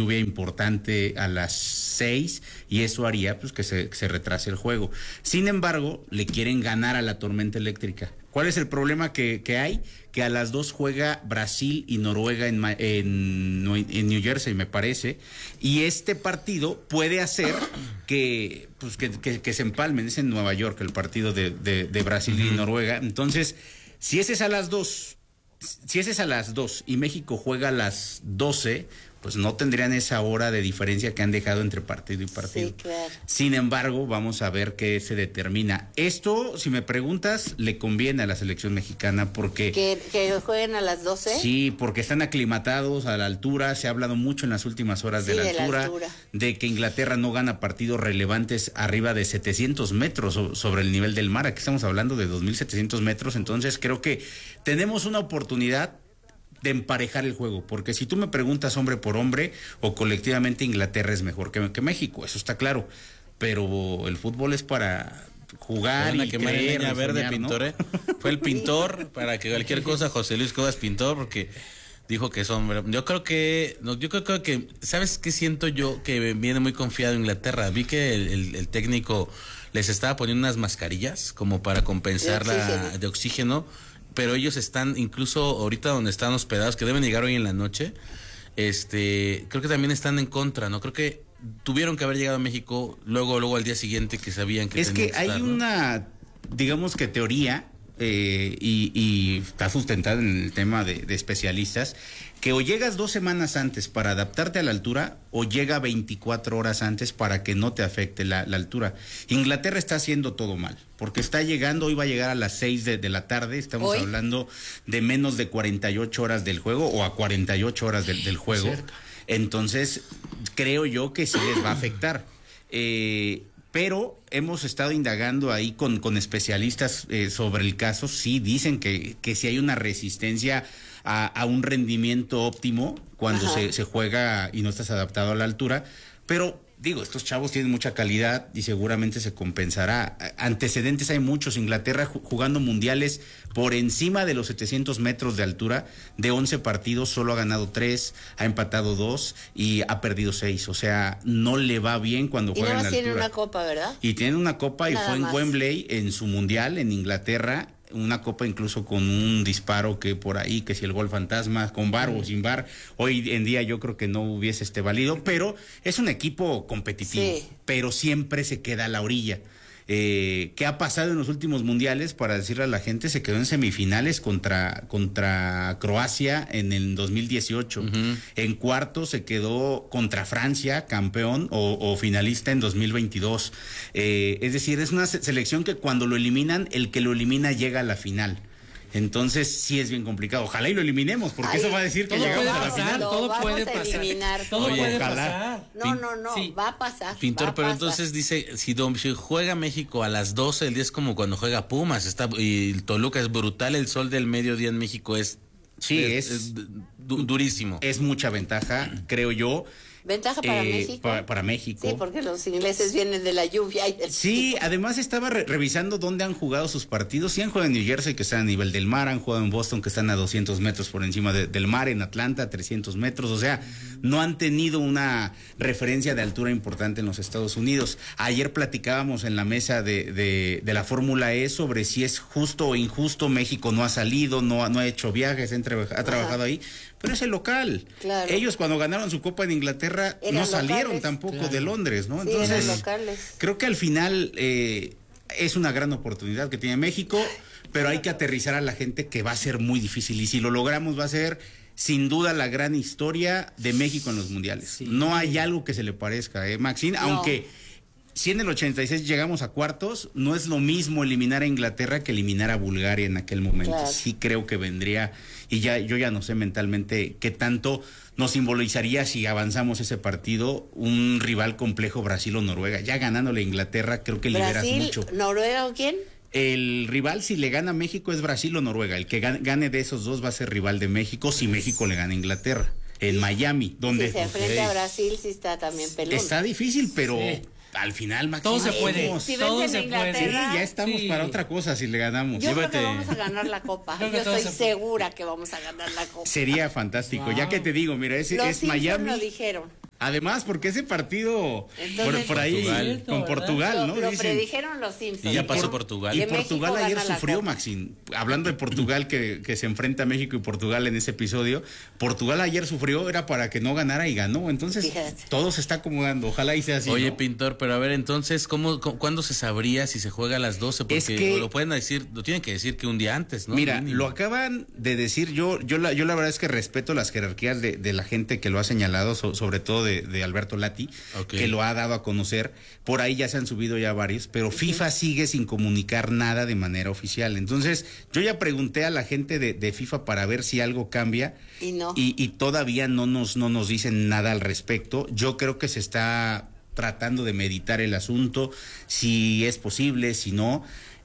lluvia importante a las 6 y eso haría pues que se retrase el juego. Sin embargo, le quieren ganar a la tormenta eléctrica. ¿Cuál es el problema que hay? Que a las 2 juega Brasil y Noruega en New Jersey, me parece, y este partido puede hacer que se empalmen. Es en Nueva York el partido de Brasil y Noruega. Entonces, si ese es a las 2 y México juega a las 12, pues no tendrían esa hora de diferencia que han dejado entre partido y partido. Sí, claro. Sin embargo, vamos a ver qué se determina. Esto, si me preguntas, le conviene a la selección mexicana porque... ¿Que jueguen a las 12? Sí, porque están aclimatados a la altura. Se ha hablado mucho en las últimas horas de la altura, de que Inglaterra no gana partidos relevantes arriba de 700 metros sobre el nivel del mar. Aquí estamos hablando de 2.700 metros. Entonces creo que tenemos una oportunidad de emparejar el juego, porque si tú me preguntas hombre por hombre o colectivamente, Inglaterra es mejor que México, eso está claro, pero el fútbol es para jugar y creer, leña verde, soñar, pintor, ¿no? ¿eh? Fue el pintor, para que cualquier cosa, José Luis Cuevas pintor, porque dijo que es hombre. Yo creo que, ¿sabes qué siento yo? Que viene muy confiado Inglaterra. Vi que el técnico les estaba poniendo unas mascarillas como para compensar de oxígeno, pero ellos están, incluso ahorita donde están hospedados, que deben llegar hoy en la noche, creo que también están en contra, ¿no? Creo que tuvieron que haber llegado a México luego al día siguiente que sabían que es que hay estar, ¿no? Una, digamos que teoría, y está sustentada en el tema de especialistas, que o llegas 2 semanas antes para adaptarte a la altura o llega 24 horas antes para que no te afecte la altura. Inglaterra está haciendo todo mal, porque está llegando, hoy va a llegar a las 6 de la tarde, estamos hablando de menos de 48 horas del juego o a 48 horas del juego. Cerca. Entonces, creo yo que sí les va a afectar. Pero hemos estado indagando ahí con especialistas sobre el caso. Sí, dicen que sí hay una resistencia a un rendimiento óptimo cuando se juega y no estás adaptado a la altura. Pero digo, estos chavos tienen mucha calidad y seguramente se compensará. Antecedentes hay muchos. Inglaterra jugando mundiales por encima de los 700 metros de altura, de 11 partidos, solo ha ganado 3, ha empatado 2 y ha perdido 6. O sea, no le va bien cuando juega en la altura. Y tiene una copa, ¿verdad? Y tiene una copa y fue en Wembley en su mundial en Inglaterra. Una copa incluso con un disparo que por ahí, que si el gol fantasma, con VAR o sin VAR, hoy en día yo creo que no hubiese válido, pero es un equipo competitivo, pero siempre se queda a la orilla. ¿Qué ha pasado en los últimos mundiales? Para decirle a la gente, se quedó en semifinales contra Croacia en el 2018. En cuartos se quedó contra Francia, campeón o finalista en 2022. Es decir, es una selección que cuando lo eliminan, el que lo elimina llega a la final. Entonces sí es bien complicado. Ojalá y lo eliminemos, porque eso va a decir que llegamos a la final. Todo puede pasar. Todo puede pasar. No, sí. Va a pasar. Pintor, pero entonces dice, si juega México a las 12 del día es como cuando juega Pumas, y Toluca es brutal, el sol del mediodía en México es durísimo. Es mucha ventaja, creo yo. ¿Ventaja para México? Para México. Sí, porque los ingleses vienen de la lluvia y del... Sí, además estaba revisando dónde han jugado sus partidos. Sí han jugado en New Jersey, que están a nivel del mar, han jugado en Boston, que están a 200 metros por encima del mar, en Atlanta, 300 metros. O sea, no han tenido una referencia de altura importante en los Estados Unidos. Ayer platicábamos en la mesa de la Fórmula E sobre si es justo o injusto. México no ha salido, no ha hecho viajes, ha trabajado ahí, pero es el local. Claro. Ellos cuando ganaron su Copa en Inglaterra no salieron tampoco de Londres, ¿no? Entonces, creo que al final es una gran oportunidad que tiene México, pero hay que aterrizar a la gente que va a ser muy difícil, y si lo logramos va a ser sin duda la gran historia de México en los mundiales. Sí. No hay algo que se le parezca, Maxine, aunque si en el 86 llegamos a cuartos, no es lo mismo eliminar a Inglaterra que eliminar a Bulgaria en aquel momento. Claro. Sí creo que vendría, y yo ya no sé mentalmente qué tanto nos simbolizaría si avanzamos ese partido, un rival complejo, Brasil o Noruega. Ya ganándole a Inglaterra, creo que liberas mucho. ¿Noruega o quién? El rival, si le gana a México, es Brasil o Noruega. El que gane de esos dos va a ser rival de México si México le gana a Inglaterra. En Miami, donde... Si se enfrenta a Brasil, sí está también pelón. Está difícil, pero... Sí. Al final, todo se puede. Si todo se puede. Sí, ya estamos para otra cosa si le ganamos. Yo creo que vamos a ganar la Copa. Yo estoy segura que vamos a ganar la Copa. Sería fantástico. Wow. Ya que te digo, mira, es Miami. Lo dijeron. Además, porque ese partido Entonces, por ahí Portugal, con Portugal, ¿no? Lo Dicen, predijeron los Simpsons. Y ya pasó Portugal. y Que Portugal México ayer gana la sufrió, Copa. Maxine. Hablando de Portugal que se enfrenta a México y Portugal en ese episodio, Portugal ayer sufrió, era para que no ganara y ganó. Entonces, Fíjate. todo se está acomodando. Ojalá y sea así. Oye, ¿no? Pintor, pero a ver, entonces, ¿cuándo se sabría si se juega a las 12? Porque Es que- lo pueden decir, lo tienen que decir que un día antes, ¿no? Mira, Mínimo. lo acaban de decir, yo la verdad es que respeto las jerarquías de la gente que lo ha señalado, sobre todo de Alberto Lati, Ok. que lo ha dado a conocer. Por ahí ya se han subido ya varios, pero FIFA sigue sin comunicar nada de manera oficial. Entonces, yo ya pregunté a la gente de FIFA para ver si algo cambia. Y no. Y todavía no nos dicen nada al respecto. Yo creo que se está tratando de meditar el asunto, si es posible, si no.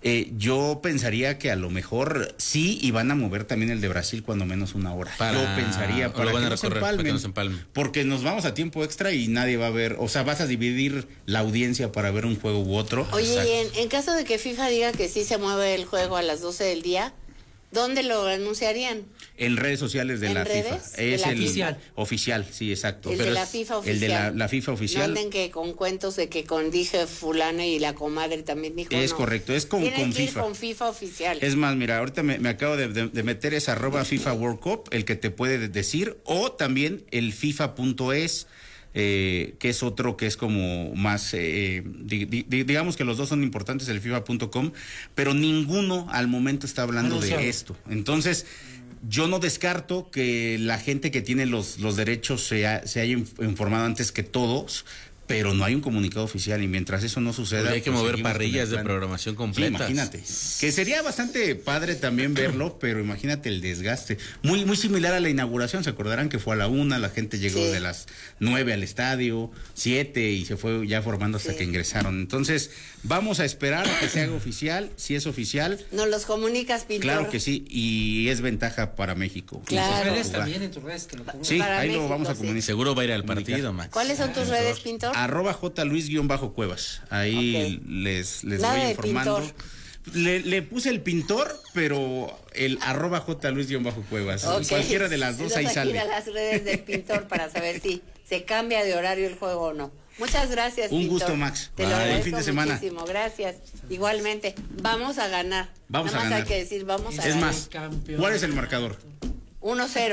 Yo pensaría que a lo mejor sí, y van a mover también el de Brasil cuando menos una hora. Para- Yo pensaría o para lo van que a no se recorrer, para que empalmen, no se empalmen. porque nos vamos a tiempo extra y nadie va a ver, o sea, vas a dividir la audiencia para ver un juego u otro. Oye, Exacto. y en caso de que FIFA diga que sí se mueve el juego a las 12 del día, ¿dónde lo anunciarían? En redes sociales de ¿En la redes? FIFA. ¿De Es la el FIFA? oficial, sí, exacto. El Pero de la es FIFA El de oficial. la FIFA No oficial. anden que con cuentos de que con dije fulano y la comadre también dijo. Es no. correcto, es con Tienen que ir FIFA. con FIFA oficial. Es más, mira, ahorita me acabo de meter ese @FIFA World Cup, el que te puede decir, o también el FIFA.es, que es otro que es como más, digamos que los dos son importantes, el FIFA.com, pero ninguno al momento está hablando Anunciado. de esto. Entonces, yo no descarto que la gente que tiene los derechos se haya informado antes que todos, pero no hay un comunicado oficial y mientras eso no suceda... Porque hay que pues mover seguimos con parrillas el de plan. programación Sí, completas. imagínate. Que sería bastante padre también verlo, pero imagínate el desgaste. Muy similar a la inauguración. Se acordarán que fue a la 1, la gente llegó Sí. de las 9 al estadio, 7 y se fue ya formando hasta Sí. que ingresaron. Entonces, vamos a esperar a que se haga oficial. Si es oficial, Nos los comunicas, Pintor. claro que sí. Y es ventaja para México. Claro. En tus redes Jugar. también, en tus redes que lo pongan. Sí, Para ahí México, lo vamos a sí. comunicar. Seguro va a ir al partido, Max. ¿Cuáles son tus redes, Pintor? @JLuis_Cuevas. Ahí Ok. les Nada voy de informando. pintor. Le puse el pintor, pero el @JLuis_Cuevas. Ok. Cualquiera de las dos ahí Entonces, hay que sale. ir a las redes del Pintor para saber si se cambia de horario el juego o no. Muchas gracias, Un Pintor. gusto, Max. Te lo Bye. agradezco Buen fin de semana. muchísimo. Gracias. Igualmente. Vamos a ganar. Vamos Nada a más ganar. hay que decir, vamos a Es ganar. más, Campeón. ¿cuál es el marcador? 1-0.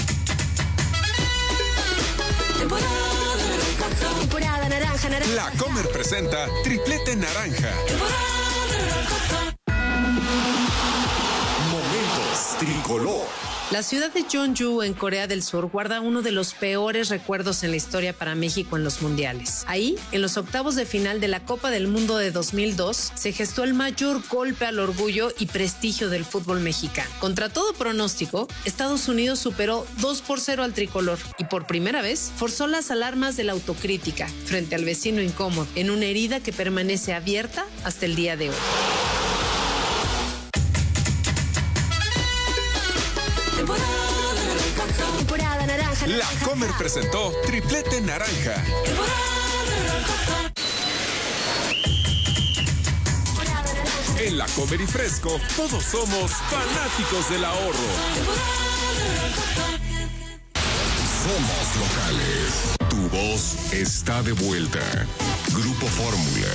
Temporada naranja, naranja. La Comer presenta Triplete Naranja. Momentos Tricolor. La ciudad de Jeonju, en Corea del Sur, guarda uno de los peores recuerdos en la historia para México en los mundiales. Ahí, en los octavos de final de la Copa del Mundo de 2002, se gestó el mayor golpe al orgullo y prestigio del fútbol mexicano. Contra todo pronóstico, Estados Unidos superó 2-0 al tricolor y por primera vez forzó las alarmas de la autocrítica frente al vecino incómodo, en una herida que permanece abierta hasta el día de hoy. Temporada naranja, La naranja. Comer presentó Triplete Naranja. Temporada naranja. En La Comer y Fresco, todos somos fanáticos del ahorro. Somos locales. Tu voz está de vuelta. Grupo Fórmula.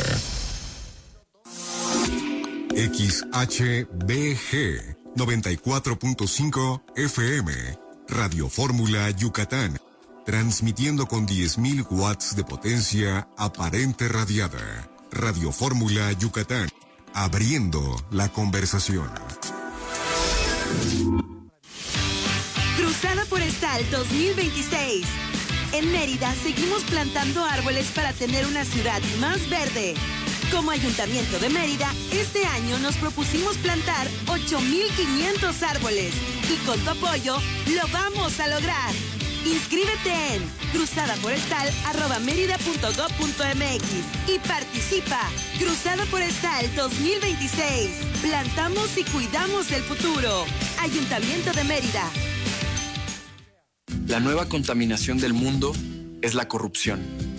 XHBG 94.5 FM. Radio Fórmula Yucatán. Transmitiendo con 10.000 watts de potencia aparente radiada. Radio Fórmula Yucatán. Abriendo la conversación. Cruzada Forestal 2026. En Mérida seguimos plantando árboles para tener una ciudad más verde. Como Ayuntamiento de Mérida, este año nos propusimos plantar 8,500 árboles y con tu apoyo lo vamos a lograr. Inscríbete en cruzadaforestal@merida.gov.mx y participa. Cruzada Forestal 2026. Plantamos y cuidamos el futuro. Ayuntamiento de Mérida. La nueva contaminación del mundo es la corrupción.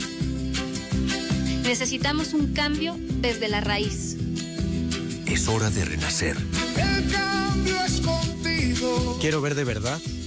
Necesitamos un cambio desde la raíz. Es hora de renacer. El cambio es contigo. Quiero ver de verdad